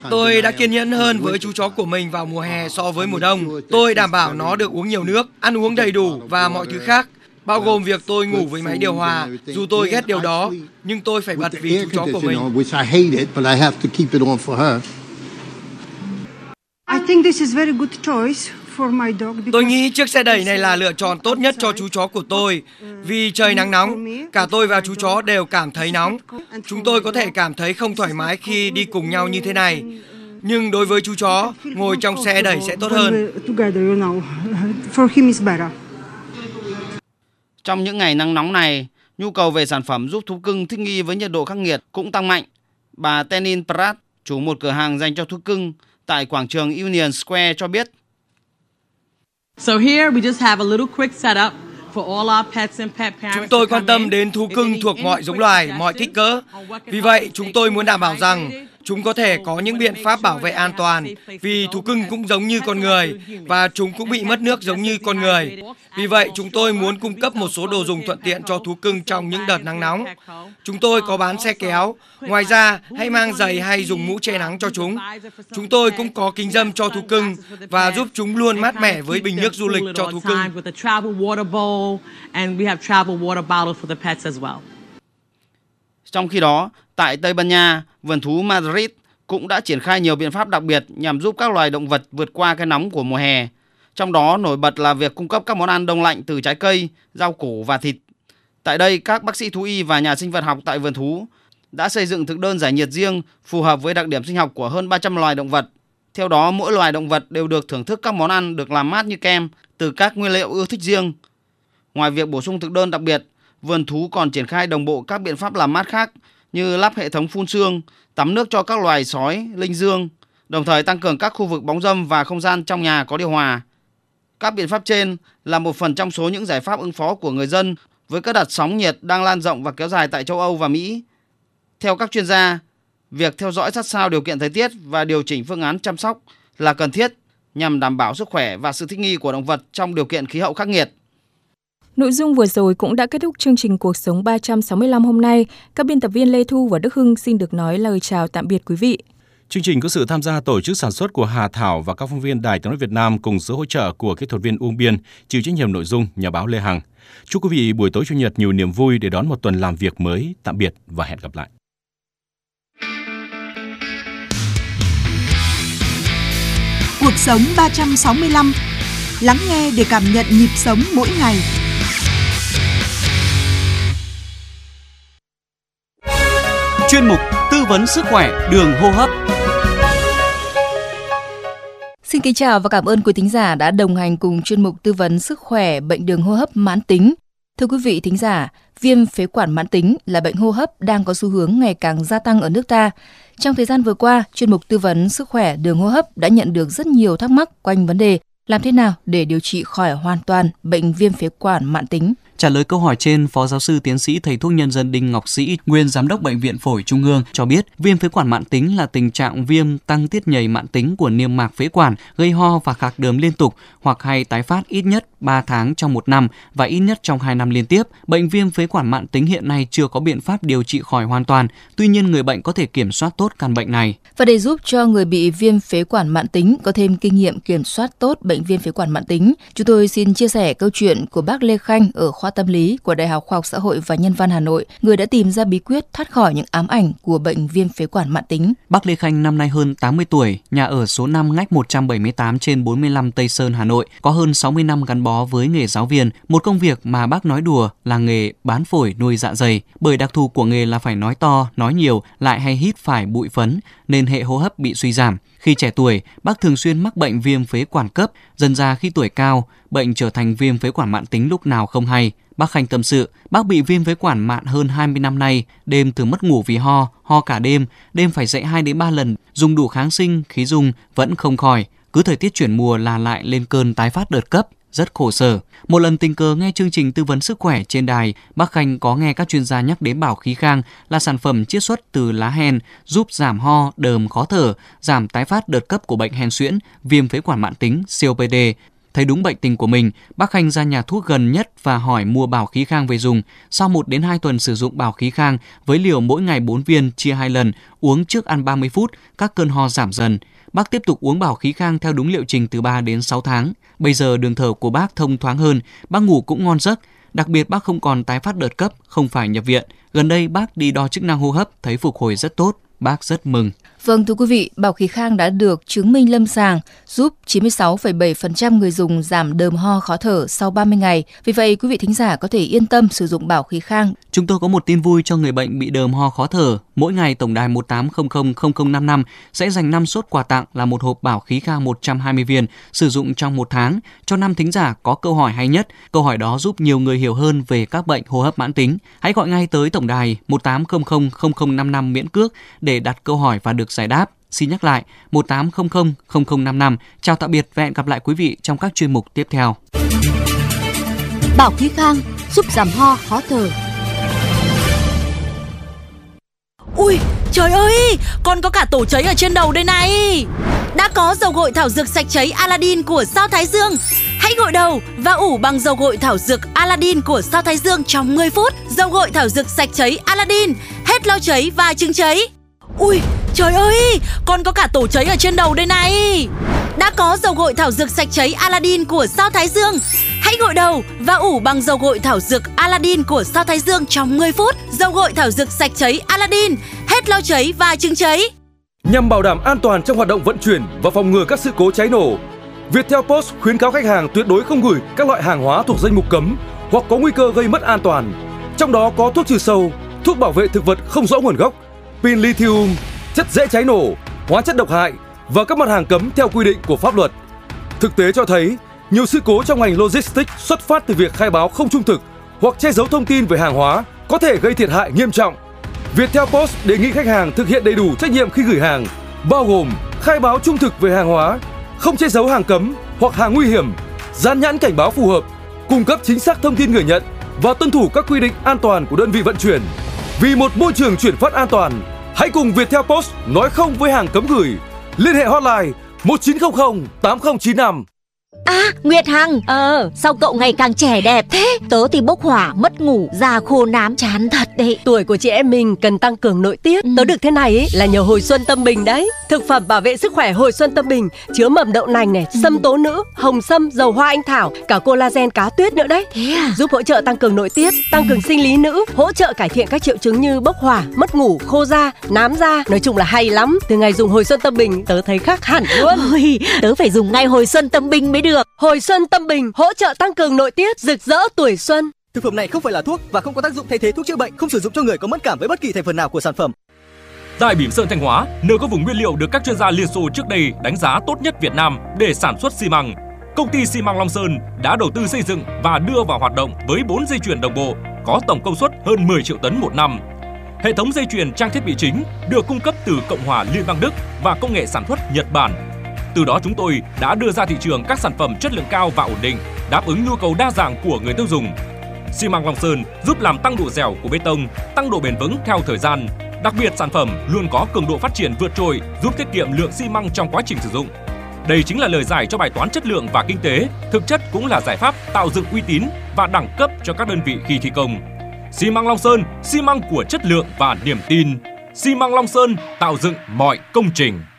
Tôi đã kiên nhẫn hơn với chú chó của mình vào mùa hè so với mùa đông. Tôi đảm bảo nó được uống nhiều nước, ăn uống đầy đủ và mọi thứ khác, bao gồm việc tôi ngủ với máy điều hòa. Dù tôi ghét điều đó, nhưng tôi phải bật vì chú chó của mình. Tôi nghĩ chiếc xe đẩy này là lựa chọn tốt nhất cho chú chó của tôi. Vì trời nắng nóng, cả tôi và chú chó đều cảm thấy nóng. Chúng tôi có thể cảm thấy không thoải mái khi đi cùng nhau như thế này. Nhưng đối với chú chó, ngồi trong xe đẩy sẽ tốt hơn. Trong những ngày nắng nóng này, nhu cầu về sản phẩm giúp thú cưng thích nghi với nhiệt độ khắc nghiệt cũng tăng mạnh. Bà Tenin Pratt, chủ một cửa hàng dành cho thú cưng tại quảng trường Union Square cho biết. Chúng tôi quan tâm đến thú cưng thuộc mọi giống loài, mọi kích cỡ. Vì vậy, chúng tôi muốn đảm bảo rằng chúng có thể có những biện pháp bảo vệ an toàn, vì thú cưng cũng giống như con người và chúng cũng bị mất nước giống như con người. Vì vậy, chúng tôi muốn cung cấp một số đồ dùng thuận tiện cho thú cưng trong những đợt nắng nóng. Chúng tôi có bán xe kéo. Ngoài ra, hãy mang giày hay dùng mũ che nắng cho chúng. Chúng tôi cũng có kính râm cho thú cưng và giúp chúng luôn mát mẻ với bình nước du lịch cho thú cưng. Trong khi đó, tại Tây Ban Nha, vườn thú Madrid cũng đã triển khai nhiều biện pháp đặc biệt nhằm giúp các loài động vật vượt qua cái nóng của mùa hè. Trong đó nổi bật là việc cung cấp các món ăn đông lạnh từ trái cây, rau củ và thịt. Tại đây, các bác sĩ thú y và nhà sinh vật học tại vườn thú đã xây dựng thực đơn giải nhiệt riêng phù hợp với đặc điểm sinh học của hơn 300 loài động vật. Theo đó, mỗi loài động vật đều được thưởng thức các món ăn được làm mát như kem từ các nguyên liệu ưa thích riêng. Ngoài việc bổ sung thực đơn đặc biệt, vườn thú còn triển khai đồng bộ các biện pháp làm mát khác như lắp hệ thống phun sương, tắm nước cho các loài sói, linh dương, đồng thời tăng cường các khu vực bóng râm và không gian trong nhà có điều hòa. Các biện pháp trên là một phần trong số những giải pháp ứng phó của người dân với các đợt sóng nhiệt đang lan rộng và kéo dài tại châu Âu và Mỹ. Theo các chuyên gia, việc theo dõi sát sao điều kiện thời tiết và điều chỉnh phương án chăm sóc là cần thiết nhằm đảm bảo sức khỏe và sự thích nghi của động vật trong điều kiện khí hậu khắc nghiệt. Nội dung vừa rồi cũng đã kết thúc chương trình Cuộc sống 365 hôm nay. Các biên tập viên Lê Thu và Đức Hưng xin được nói lời chào tạm biệt quý vị. Chương trình có sự tham gia tổ chức sản xuất của Hà Thảo và các phóng viên Đài Tiếng nói Việt Nam cùng sự hỗ trợ của kỹ thuật viên Uông Biên, chịu trách nhiệm nội dung nhà báo Lê Hằng. Chúc quý vị buổi tối Chủ nhật nhiều niềm vui để đón một tuần làm việc mới. Tạm biệt và hẹn gặp lại. Cuộc sống 365. Lắng nghe để cảm nhận nhịp sống mỗi ngày. Chuyên mục tư vấn sức khỏe đường hô hấp. Xin kính chào và cảm ơn quý thính giả đã đồng hành cùng chuyên mục tư vấn sức khỏe bệnh đường hô hấp mãn tính. Thưa quý vị thính giả, viêm phế quản mãn tính là bệnh hô hấp đang có xu hướng ngày càng gia tăng ở nước ta. Trong thời gian vừa qua, chuyên mục tư vấn sức khỏe đường hô hấp đã nhận được rất nhiều thắc mắc quanh vấn đề làm thế nào để điều trị khỏi hoàn toàn bệnh viêm phế quản mãn tính. Trả lời câu hỏi trên, Phó Giáo sư Tiến sĩ Thầy thuốc nhân dân Đinh Ngọc Sĩ, nguyên Giám đốc Bệnh viện Phổi Trung ương cho biết, viêm phế quản mãn tính là tình trạng viêm tăng tiết nhầy mãn tính của niêm mạc phế quản, gây ho và khạc đờm liên tục hoặc hay tái phát ít nhất 3 tháng trong 1 năm và ít nhất trong 2 năm liên tiếp. Bệnh viêm phế quản mãn tính hiện nay chưa có biện pháp điều trị khỏi hoàn toàn, tuy nhiên người bệnh có thể kiểm soát tốt căn bệnh này. Và để giúp cho người bị viêm phế quản mãn tính có thêm kinh nghiệm kiểm soát tốt bệnh viêm phế quản mãn tính, chúng tôi xin chia sẻ câu chuyện của bác Lê Khanh ở khoa tâm lý của Đại học Khoa học Xã hội và Nhân văn Hà Nội, người đã tìm ra bí quyết thoát khỏi những ám ảnh của bệnh viêm phế quản mãn tính. Bác Lê Khanh năm nay hơn 80 tuổi, nhà ở số 5 ngách 178 trên 45 Tây Sơn, Hà Nội, có hơn 60 năm gắn bó với nghề giáo viên, một công việc mà bác nói đùa là nghề bán phổi nuôi dạ dày, bởi đặc thù của nghề là phải nói to, nói nhiều, lại hay hít phải bụi phấn nên hệ hô hấp bị suy giảm. Khi trẻ tuổi, bác thường xuyên mắc bệnh viêm phế quản cấp, dần ra khi tuổi cao, bệnh trở thành viêm phế quản mãn tính lúc nào không hay. Bác Khanh tâm sự, bác bị viêm phế quản mạn hơn 20 năm nay, đêm thường mất ngủ vì ho cả đêm phải dậy 2 đến 3 lần, dùng đủ kháng sinh, khí dung vẫn không khỏi. Cứ thời tiết chuyển mùa là lại lên cơn tái phát đợt cấp, rất khổ sở. Một lần tình cờ nghe chương trình tư vấn sức khỏe trên đài, bác Khanh có nghe các chuyên gia nhắc đến bảo khí khang là sản phẩm chiết xuất từ lá hen, giúp giảm ho, đờm, khó thở, giảm tái phát đợt cấp của bệnh hen suyễn, viêm phế quản mãn tính, COPD. Thấy đúng bệnh tình của mình, bác Khanh ra nhà thuốc gần nhất và hỏi mua bảo khí khang về dùng. Sau 1 đến 2 tuần sử dụng bảo khí khang với liều mỗi ngày 4 viên chia 2 lần, uống trước ăn 30 phút, các cơn ho giảm dần. Bác tiếp tục uống bảo khí khang theo đúng liệu trình từ 3 đến 6 tháng. Bây giờ đường thở của bác thông thoáng hơn, bác ngủ cũng ngon giấc. Đặc biệt bác không còn tái phát đợt cấp, không phải nhập viện. Gần đây bác đi đo chức năng hô hấp, thấy phục hồi rất tốt. Bác rất mừng. Vâng, thưa quý vị, bảo khí khang đã được chứng minh lâm sàng giúp 96,7% người dùng giảm đờm ho khó thở sau 30 ngày. Vì vậy, quý vị thính giả có thể yên tâm sử dụng bảo khí khang. Chúng tôi có một tin vui cho người bệnh bị đờm ho khó thở. Mỗi ngày tổng đài 18000055 sẽ dành 5 suất quà tặng là một hộp bảo khí khang 120 viên sử dụng trong 1 tháng cho 5 thính giả có câu hỏi hay nhất. Câu hỏi đó giúp nhiều người hiểu hơn về các bệnh hô hấp mãn tính. Hãy gọi ngay tới tổng đài 18000055 miễn cước để đặt câu hỏi và được giải đáp. Xin nhắc lại 18000055. Chào tạm biệt và hẹn gặp lại quý vị trong các chuyên mục tiếp theo. Bảo khí khang giúp giảm ho khó thở. Ui, trời ơi, con có cả tổ cháy ở trên đầu đây này. Đã có dầu gội thảo dược sạch cháy Aladdin của Sao Thái Dương. Hãy gội đầu và ủ bằng dầu gội thảo dược Aladdin của Sao Thái Dương trong 10 phút. Dầu gội thảo dược sạch cháy Aladdin, hết lau cháy và chứng cháy. Ui, trời ơi, con có cả tổ cháy ở trên đầu đây này. Đã có dầu gội thảo dược sạch cháy Aladdin của Sao Thái Dương. Hãy gội đầu và ủ bằng dầu gội thảo dược Aladdin của Sao Thái Dương trong 10 phút. Dầu gội thảo dược sạch cháy Aladdin, hết lau cháy và chứng cháy. Nhằm bảo đảm an toàn trong hoạt động vận chuyển và phòng ngừa các sự cố cháy nổ, Viettel Post khuyến cáo khách hàng tuyệt đối không gửi các loại hàng hóa thuộc danh mục cấm hoặc có nguy cơ gây mất an toàn. Trong đó có thuốc trừ sâu, thuốc bảo vệ thực vật không rõ nguồn gốc, pin lithium, chất dễ cháy nổ, hóa chất độc hại và các mặt hàng cấm theo quy định của pháp luật. Thực tế cho thấy, nhiều sự cố trong ngành logistics xuất phát từ việc khai báo không trung thực hoặc che giấu thông tin về hàng hóa có thể gây thiệt hại nghiêm trọng. Viettel Post đề nghị khách hàng thực hiện đầy đủ trách nhiệm khi gửi hàng, bao gồm khai báo trung thực về hàng hóa, không che giấu hàng cấm hoặc hàng nguy hiểm, dán nhãn cảnh báo phù hợp, cung cấp chính xác thông tin người nhận và tuân thủ các quy định an toàn của đơn vị vận chuyển. Vì một môi trường chuyển phát an toàn, hãy cùng Viettel Post nói không với hàng cấm gửi. Liên hệ hotline 1900 8095. À, Nguyệt Hằng, sao cậu ngày càng trẻ đẹp thế? Tớ thì bốc hỏa, mất ngủ, da khô nám, chán thật đấy. Tuổi của chị em mình cần tăng cường nội tiết. Tớ được thế này ấy là nhờ Hồi Xuân Tâm Bình đấy. Thực phẩm bảo vệ sức khỏe Hồi Xuân Tâm Bình chứa mầm đậu nành này, sâm tố nữ, hồng sâm, dầu hoa anh thảo, cả collagen cá tuyết nữa đấy. Thế à? Giúp hỗ trợ tăng cường nội tiết, tăng cường sinh lý nữ, hỗ trợ cải thiện các triệu chứng như bốc hỏa, mất ngủ, khô da, nám da. Nói chung là hay lắm. Từ ngày dùng Hồi Xuân Tâm Bình, tớ thấy khác hẳn luôn. Ôi, tớ phải dùng ngay Hồi Xuân Tâm Bình mới được. Hồi Xuân Tâm Bình hỗ trợ tăng cường nội tiết, rực rỡ tuổi xuân. Thực phẩm này không phải là thuốc và không có tác dụng thay thế thuốc chữa bệnh, không sử dụng cho người có mất cảm với bất kỳ thành phần nào của sản phẩm. Tại Bỉm Sơn Thanh Hóa, nơi có vùng nguyên liệu được các chuyên gia Liên Xô trước đây đánh giá tốt nhất Việt Nam để sản xuất xi măng, công ty xi măng Long Sơn đã đầu tư xây dựng và đưa vào hoạt động với 4 dây chuyền đồng bộ có tổng công suất hơn 10 triệu tấn một năm. Hệ thống dây chuyền trang thiết bị chính được cung cấp từ Cộng hòa Liên bang Đức và công nghệ sản xuất Nhật Bản. Từ đó chúng tôi đã đưa ra thị trường các sản phẩm chất lượng cao và ổn định, đáp ứng nhu cầu đa dạng của người tiêu dùng. Xi măng Long Sơn giúp làm tăng độ dẻo của bê tông, tăng độ bền vững theo thời gian. Đặc biệt sản phẩm luôn có cường độ phát triển vượt trội, giúp tiết kiệm lượng xi măng trong quá trình sử dụng. Đây chính là lời giải cho bài toán chất lượng và kinh tế, thực chất cũng là giải pháp tạo dựng uy tín và đẳng cấp cho các đơn vị khi thi công. Xi măng Long Sơn, xi măng của chất lượng và niềm tin. Xi măng Long Sơn tạo dựng mọi công trình.